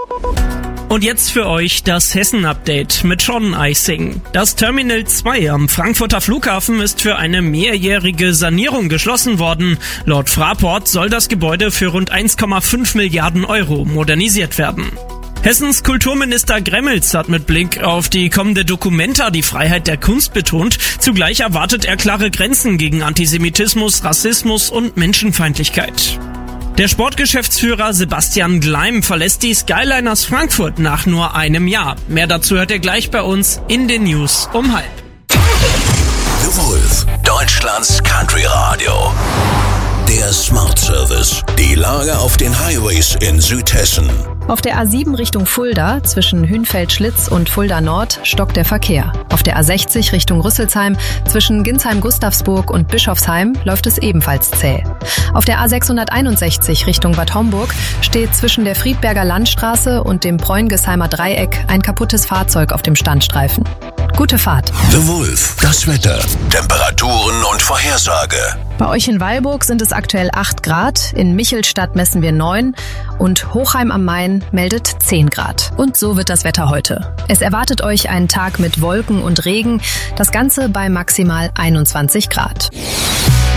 Und jetzt für euch das Hessen-Update mit Sean Eising. Das Terminal 2 am Frankfurter Flughafen ist für eine mehrjährige Sanierung geschlossen worden. Laut Fraport soll das Gebäude für rund 1,5 Milliarden Euro modernisiert werden. Hessens Kulturminister Gremmels hat mit Blick auf die kommende Documenta die Freiheit der Kunst betont. Zugleich erwartet er klare Grenzen gegen Antisemitismus, Rassismus und Menschenfeindlichkeit. Der Sportgeschäftsführer Sebastian Gleim verlässt die Skyliners Frankfurt nach nur einem Jahr. Mehr dazu hört ihr gleich bei uns in den News um 12:30. The Wolf, Deutschlands Country Radio. Der Smart Service. Die Lage auf den Highways in Südhessen. Auf der A7 Richtung Fulda zwischen Hünfeld-Schlitz und Fulda Nord stockt der Verkehr. Auf der A60 Richtung Rüsselsheim zwischen Ginsheim-Gustavsburg und Bischofsheim läuft es ebenfalls zäh. Auf der A661 Richtung Bad Homburg steht zwischen der Friedberger Landstraße und dem Preungesheimer Dreieck ein kaputtes Fahrzeug auf dem Standstreifen. Gute Fahrt. The Wolf, das Wetter, Temperaturen und Vorhersage. Bei euch in Weilburg sind es aktuell 8 Grad, in Michelstadt messen wir 9 und Hochheim am Main meldet 10 Grad. Und so wird das Wetter heute. Es erwartet euch ein Tag mit Wolken und Regen, das Ganze bei maximal 21 Grad.